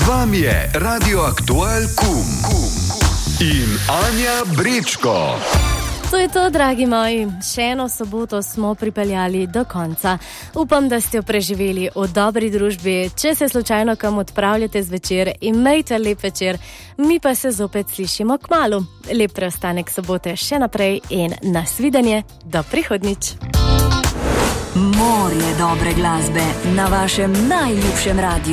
vami je Radio Aktual KUM in Anja Brečko. To je to, dragi moji. Še eno soboto smo pripeljali do konca. Upam, da ste jo preživeli v dobri družbi. Če se slučajno kam odpravljate zvečer, imejte lep večer. Mi pa se zopet slišimo kmalu. Lep preostanek sobote še naprej in nasvidenje do prihodnjič. Morje dobre glasbe na vašem najljubšem radiju.